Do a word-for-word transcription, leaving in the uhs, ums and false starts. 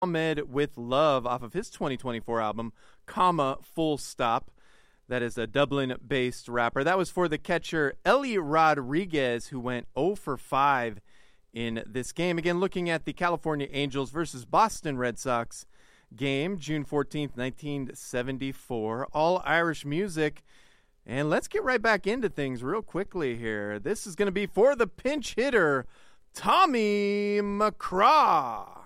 Ahmed with Love off of his twenty twenty-four album, Comma, Full Stop. That is a Dublin-based rapper. That was for the catcher Ellie Rodriguez, who went zero for five in this game. Again, looking at the California Angels versus Boston Red Sox game, June fourteenth, nineteen seventy-four. All Irish music. And let's get right back into things real quickly here. This is going to be for the pinch hitter, Tommy McCraw.